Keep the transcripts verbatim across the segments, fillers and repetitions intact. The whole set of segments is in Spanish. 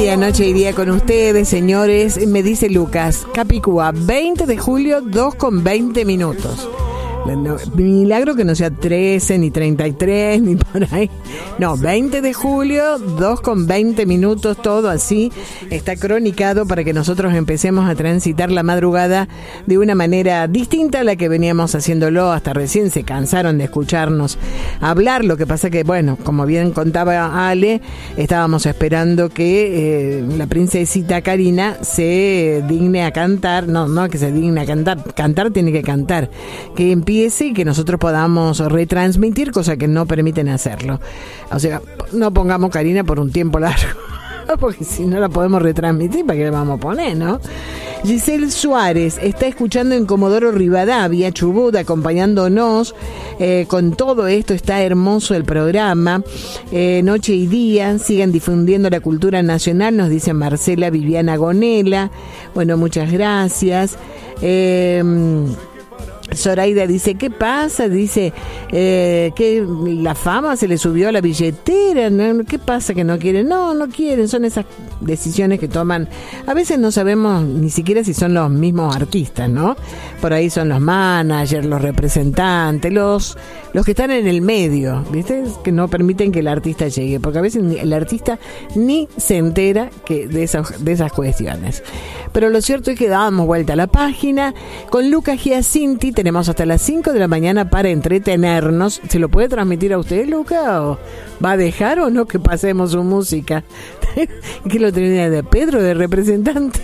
día, noche y día con ustedes, señores. Me dice Lucas, Capicúa, veinte de julio, dos con veinte minutos. No, milagro que no sea trece, ni treinta y tres, ni por ahí. No, veinte de julio, dos con veinte minutos, todo así. Está cronicado para que nosotros empecemos a transitar la madrugada de una manera distinta a la que veníamos haciéndolo. Hasta recién se cansaron de escucharnos hablar. Lo que pasa que, bueno, como bien contaba Ale, estábamos esperando que eh, la princesita Karina se digne a cantar. No, no que se digne a cantar. Cantar tiene que cantar. Que empiece y que nosotros podamos retransmitir, cosa que no permiten hacerlo. O sea, no pongamos Karina por un tiempo largo, porque si no la podemos retransmitir, ¿para qué le vamos a poner, no? Giselle Suárez está escuchando en Comodoro Rivadavia, Chubut, acompañándonos eh, con todo esto. Está hermoso el programa, eh, noche y día, sigan difundiendo la cultura nacional, nos dice Marcela Viviana Gonela. Bueno, muchas gracias. eh, Zoraida dice, ¿qué pasa? Dice eh, que la fama se le subió a la billetera, ¿no? ¿Qué pasa que no quieren? No, no quieren, son esas decisiones que toman. A veces no sabemos ni siquiera si son los mismos artistas, ¿no? Por ahí son los managers, los representantes, los los que están en el medio, ¿viste? Que no permiten que el artista llegue, porque a veces el artista ni se entera que de esas, de esas cuestiones. Pero lo cierto es que dábamos vuelta a la página. Con Lucas Giacinti tenemos hasta las cinco de la mañana para entretenernos. ¿Se lo puede transmitir a usted, Lucas? ¿O va a dejar o no que pasemos su música? ¿Qué lo tenía de Pedro, de representante?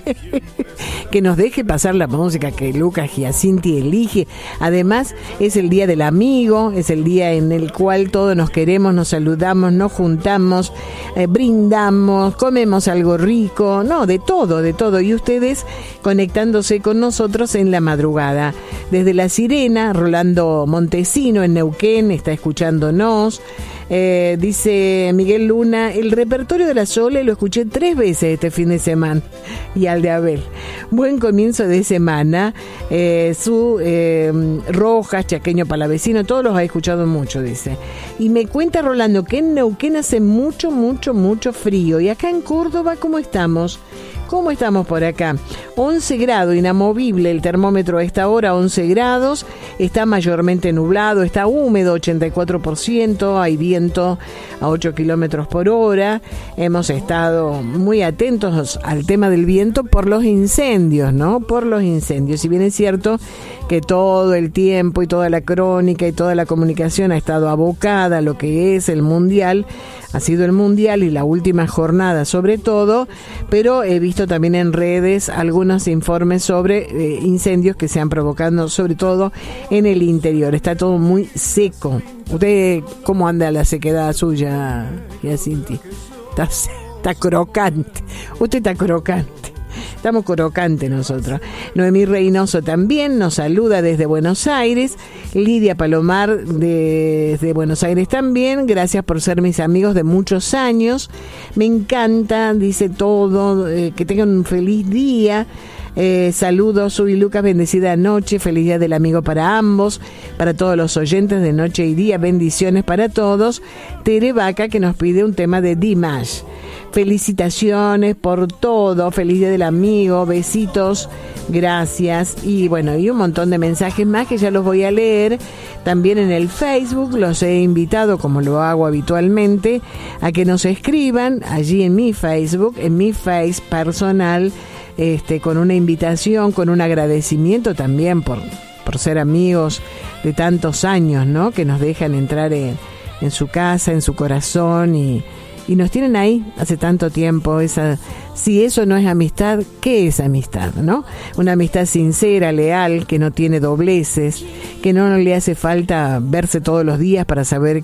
Que nos deje pasar la música que Lucas Giacinti elige. Además es el día del amigo, es el día en el cual todos nos queremos, nos saludamos, nos juntamos, eh, brindamos, comemos algo rico, no, de todo, de todo. Y ustedes conectándose con nosotros en la madrugada. Desde La Sirena, Rolando Montesino en Neuquén está escuchándonos. Eh, dice Miguel Luna, el repertorio de la Sole lo escuché tres veces este fin de semana. Y al de Abel. Buen comienzo de semana. Eh, su eh, Rojas, Chaqueño Palavecino, todos los ha escuchado mucho, dice. Y me cuenta Rolando que en Neuquén hace mucho, mucho, mucho frío. Y acá en Córdoba, ¿cómo estamos? ¿Cómo estamos por acá? once grados, inamovible el termómetro a esta hora, once grados, está mayormente nublado, está húmedo, ochenta y cuatro por ciento, hay viento a ocho kilómetros por hora. Hemos estado muy atentos al tema del viento por los incendios, ¿no? Por los incendios. Si bien es cierto que todo el tiempo y toda la crónica y toda la comunicación ha estado abocada a lo que es el mundial, ha sido el mundial y la última jornada sobre todo, pero he visto también en redes algunos informes sobre eh, incendios que se han provocado sobre todo en el interior. Está todo muy seco. ¿Usted cómo anda la sequedad suya, Giacinti? Está, está crocante. Usted está crocante. Estamos crocantes nosotros. Noemí Reynoso también nos saluda desde Buenos Aires. Lidia Palomar desde Buenos Aires también. Gracias por ser mis amigos de muchos años. Me encanta, dice todo. Eh, que tengan un feliz día. Eh, saludos, soy Lucas, bendecida noche, feliz día del amigo para ambos, para todos los oyentes de Noche y Día, bendiciones para todos. Tere Vaca que nos pide un tema de Dimash. Felicitaciones por todo, feliz día del amigo, besitos, gracias. Y bueno, y un montón de mensajes más que ya los voy a leer. También en el Facebook los he invitado, como lo hago habitualmente, a que nos escriban allí en mi Facebook, en mi Face personal, este, con una invitación, con un agradecimiento también por, por ser amigos de tantos años, ¿no? Que nos dejan entrar en, en su casa, en su corazón y... Y nos tienen ahí hace tanto tiempo. Esa, si eso no es amistad, ¿qué es amistad, no? Una amistad sincera, leal, que no tiene dobleces, que no le hace falta verse todos los días para saber